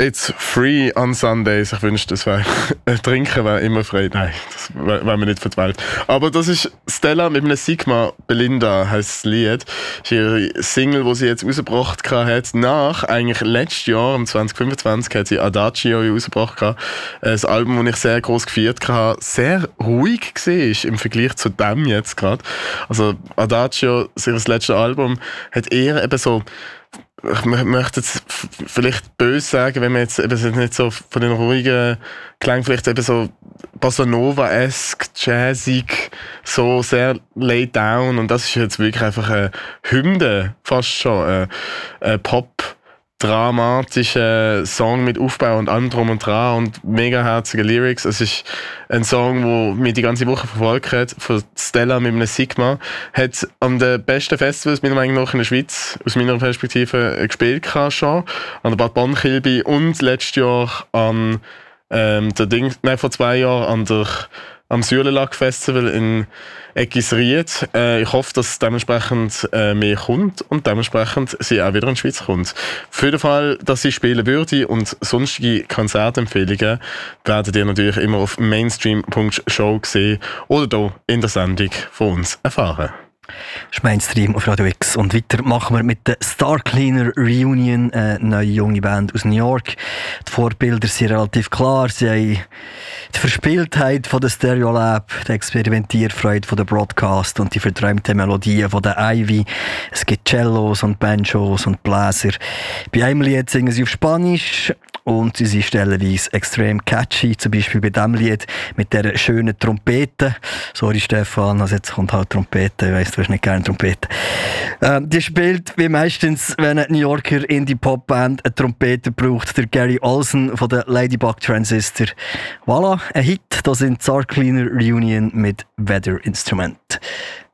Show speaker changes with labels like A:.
A: It's free on Sundays. Ich wünschte, das wäre Trinken wäre immer frei. Nein, das wäre mir nicht für die Welt. Aber das ist Stella mit einem Sigma. Belinda heisst das Lied. Das ist ihre Single, die sie jetzt rausgebracht hat. Nach, eigentlich letztes Jahr, im 2025, hat sie Adagio rausgebracht. Ein Album, das ich sehr gross gefeiert habe. Sehr ruhig war im Vergleich zu dem jetzt gerade. Also Adagio, das letzte Album, hat eher eben so, ich möchte jetzt vielleicht böse sagen, wenn man jetzt eben nicht so von den ruhigen Klängen, vielleicht eben so Bossa Nova-esque, jazzig, so sehr laid down, und das ist jetzt wirklich einfach eine Hymne, fast schon, ein Pop-dramatischer Song mit Aufbau und allem drum und dran und mega herzige Lyrics. Es ist ein Song, der mich die ganze Woche verfolgt hat, von Stella mit einem Sigma. Hat an den besten Festivals meiner Meinung nach in der Schweiz, aus meiner Perspektive, gespielt schon. An der Bad Bonn-Kilby und letztes Jahr an vor 2 Jahren am Sühlenlack Festival in Eckisried. Ich hoffe, dass dementsprechend mehr kommt und dementsprechend sie auch wieder in die Schweiz kommt. Für den Fall, dass sie spielen würde und sonstige Konzertempfehlungen werdet ihr natürlich immer auf mainstream.show sehen oder hier in der Sendung von uns erfahren.
B: Das ist Mainstream auf Radio X. Und weiter machen wir mit der Star Cleaner Reunion, eine neue junge Band aus New York. Die Vorbilder sind relativ klar. Sie haben die Verspieltheit von der Stereolab, die Experimentierfreude von der Broadcast und die verträumten Melodien von der Ivy. Es gibt Cellos und Banjos und Bläser. Bei einem Lied singen sie auf Spanisch und sie sind stellenweise extrem catchy. Zum Beispiel bei diesem Lied mit dieser schönen Trompete. Sorry Stefan, also jetzt kommt halt Trompete. Ich weiss, du hast nicht gerne Trompete. Die spielt wie meistens, wenn eine New Yorker Indie-Pop-Band eine Trompete braucht, der Gary Olsen von der Ladybug Transistor. Voilà, ein Hit. Das sind Star Cleaner Reunion mit Weather Instrument.